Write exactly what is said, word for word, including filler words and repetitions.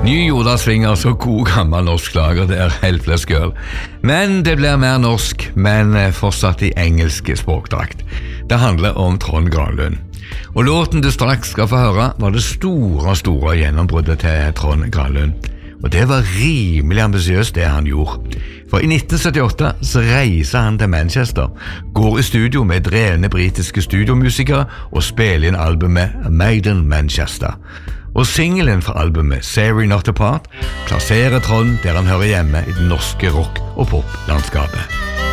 Ny jordarsving, altså god gammel norsk lager, det er Helpless Girl. Men det blir mer norsk, men fortsatt i engelsk språkdrakt. Det handler om Trond Granlund. Og låten du straks skal få høre var det store, store gjennombruddet til Trond Granlund. Og det var rimelig ambisiøst det han gjorde. For i nitten syttiåtte så reiser han til Manchester, går i studio med drevne britiske studiomusikere og spiller inn albumet Made in Manchester. Og singelen fra albumet Sorry Not Apart plasserer Trond der han hører hjemme i det norske rock- og pop-landskapet.